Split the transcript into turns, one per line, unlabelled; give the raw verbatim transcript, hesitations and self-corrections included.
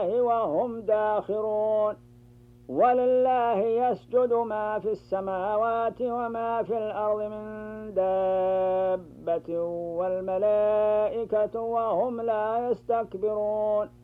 الله وهم داخرون. ولله يسجد ما في السماوات وما في الأرض من دابة والملائكة وهم لا يستكبرون.